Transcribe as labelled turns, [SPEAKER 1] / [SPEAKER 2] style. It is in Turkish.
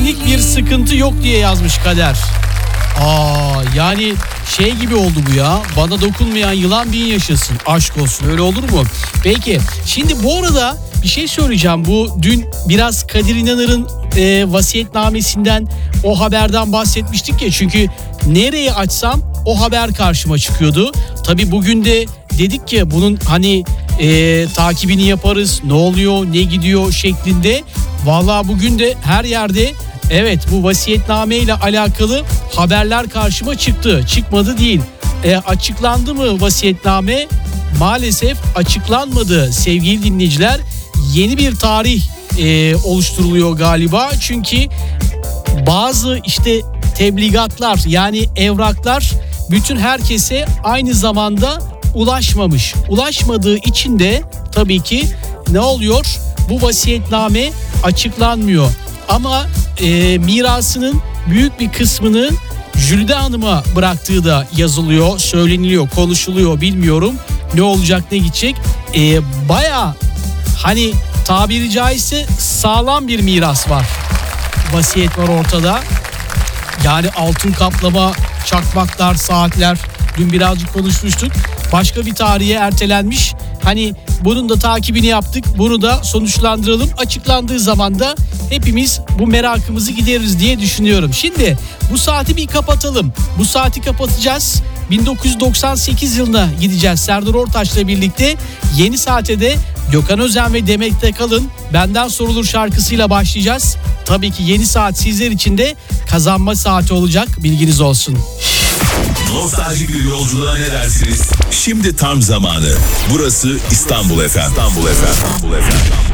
[SPEAKER 1] Senlik bir sıkıntı yok diye yazmış Kader. Yani şey gibi oldu bu ya. Bana dokunmayan yılan bin yaşasın. Aşk olsun, öyle olur mu? Peki şimdi bu arada bir şey söyleyeceğim. Bu dün biraz Kadir İnanır'ın vasiyetnamesinden, o haberden bahsetmiştik ya. Çünkü nereye açsam o haber karşıma çıkıyordu. Tabii bugün de dedik ki bunun hani takibini yaparız. Ne oluyor, ne gidiyor şeklinde. Vallahi bugün de her yerde evet bu vasiyetname ile alakalı haberler karşıma çıktı. Çıkmadı değil. Açıklandı mı vasiyetname? Maalesef açıklanmadı sevgili dinleyiciler. Yeni bir tarih oluşturuluyor galiba. Çünkü bazı işte tebligatlar, yani evraklar bütün herkese aynı zamanda ulaşmamış. Ulaşmadığı için de tabii ki ne oluyor? Bu vasiyetname açıklanmıyor. Ama mirasının büyük bir kısmını Jülide Hanım'a bıraktığı da yazılıyor, söyleniliyor, konuşuluyor, bilmiyorum ne olacak ne gidecek. Baya hani tabiri caizse sağlam bir miras var. Vasiyet var ortada. Yani altın kaplama, çakmaklar, saatler, dün birazcık konuşmuştuk. Başka bir tarihe ertelenmiş. Hani bunun da takibini yaptık. Bunu da sonuçlandıralım. Açıklandığı zaman da hepimiz bu merakımızı gideririz diye düşünüyorum. Şimdi bu saati bir kapatalım. Bu saati kapatacağız. 1998 yılına gideceğiz Serdar Ortaç'la birlikte. Yeni saate de Gökhan Özen ve Demet'te kalın. Benden sorulur şarkısıyla başlayacağız. Tabii ki yeni saat sizler için de kazanma saati olacak. Bilginiz olsun.
[SPEAKER 2] Nostaljik bir yolculuğa ne dersiniz? Şimdi tam zamanı. Burası İstanbul FM. İstanbul FM.